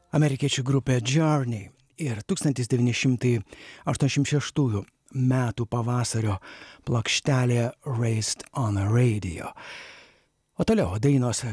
amerikiečių grupė Journey ir 1986 metų pavasario plokštelė Raised on a Radio. O toliau dainos